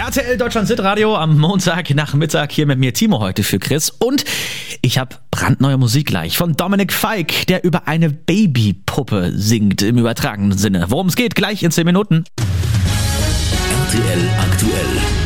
RTL Deutschland Hitradio am Montagnachmittag hier mit mir Timo heute für Chris. Und ich habe brandneue Musik gleich von Dominik Feick, der über eine Babypuppe singt im übertragenen Sinne. Worum es geht, gleich in 10 Minuten. RTL aktuell.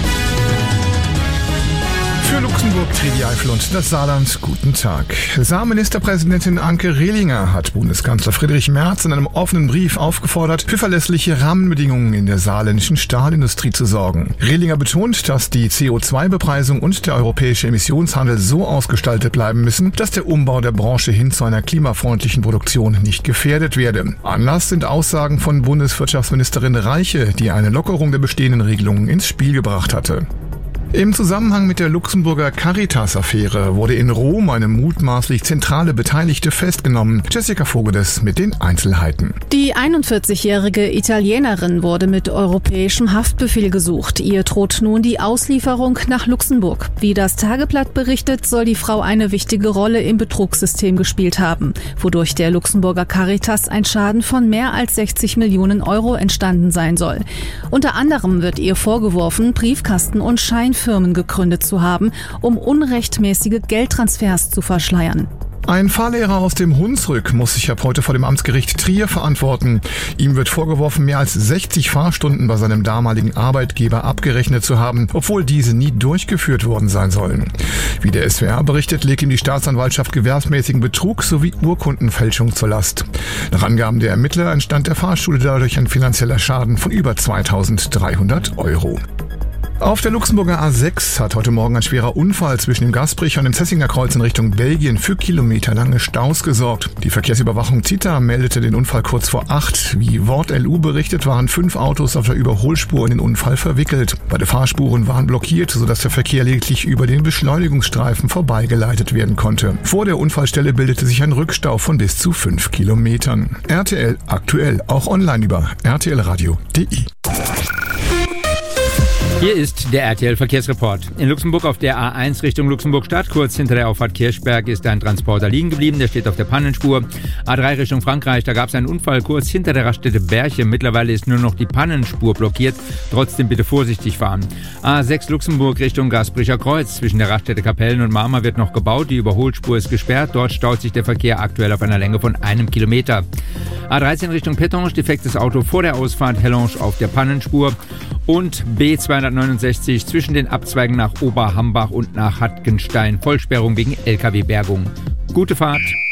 Für Luxemburg, Trivialfl und das Saarland, guten Tag. Saarministerpräsidentin Anke Rehlinger hat Bundeskanzler Friedrich Merz in einem offenen Brief aufgefordert, für verlässliche Rahmenbedingungen in der saarländischen Stahlindustrie zu sorgen. Rehlinger betont, dass die CO2-Bepreisung und der europäische Emissionshandel so ausgestaltet bleiben müssen, dass der Umbau der Branche hin zu einer klimafreundlichen Produktion nicht gefährdet werde. Anlass sind Aussagen von Bundeswirtschaftsministerin Reiche, die eine Lockerung der bestehenden Regelungen ins Spiel gebracht hatte. Im Zusammenhang mit der Luxemburger Caritas-Affäre wurde in Rom eine mutmaßlich zentrale Beteiligte festgenommen. Jessica Vogedes mit den Einzelheiten. Die 41-jährige Italienerin wurde mit europäischem Haftbefehl gesucht. Ihr droht nun die Auslieferung nach Luxemburg. Wie das Tageblatt berichtet, soll die Frau eine wichtige Rolle im Betrugssystem gespielt haben, wodurch der Luxemburger Caritas ein Schaden von mehr als 60 Millionen Euro entstanden sein soll. Unter anderem wird ihr vorgeworfen, Briefkasten- und Scheinfirmen gegründet zu haben, um unrechtmäßige Geldtransfers zu verschleiern. Ein Fahrlehrer aus dem Hunsrück muss sich ab heute vor dem Amtsgericht Trier verantworten. Ihm wird vorgeworfen, mehr als 60 Fahrstunden bei seinem damaligen Arbeitgeber abgerechnet zu haben, obwohl diese nie durchgeführt worden sein sollen. Wie der SWR berichtet, legt ihm die Staatsanwaltschaft gewerbsmäßigen Betrug sowie Urkundenfälschung zur Last. Nach Angaben der Ermittler entstand der Fahrschule dadurch ein finanzieller Schaden von über 2.300 Euro. Auf der Luxemburger A6 hat heute Morgen ein schwerer Unfall zwischen dem Gasbrecher und dem Zessinger Kreuz in Richtung Belgien für kilometerlange Staus gesorgt. Die Verkehrsüberwachung Zita meldete den Unfall kurz vor 8. Wie Wort LU berichtet, waren 5 Autos auf der Überholspur in den Unfall verwickelt. Beide Fahrspuren waren blockiert, sodass der Verkehr lediglich über den Beschleunigungsstreifen vorbeigeleitet werden konnte. Vor der Unfallstelle bildete sich ein Rückstau von bis zu 5 Kilometern. RTL aktuell, auch online über rtlradio.de. Hier ist der RTL-Verkehrsreport. In Luxemburg auf der A1 Richtung Luxemburg-Stadt, kurz hinter der Auffahrt Kirchberg, ist ein Transporter liegen geblieben. Der steht auf der Pannenspur. A3 Richtung Frankreich, da gab es einen Unfall kurz hinter der Raststätte Berche. Mittlerweile ist nur noch die Pannenspur blockiert. Trotzdem bitte vorsichtig fahren. A6 Luxemburg Richtung Gasbrecher Kreuz. Zwischen der Raststätte Kapellen und Marmar wird noch gebaut. Die Überholspur ist gesperrt. Dort staut sich der Verkehr aktuell auf einer Länge von 1 Kilometer. A13 Richtung Pettonge, defektes Auto vor der Ausfahrt Hellonge auf der Pannenspur. Und B269 zwischen den Abzweigen nach Oberhambach und nach Hattgenstein. Vollsperrung wegen LKW-Bergung. Gute Fahrt!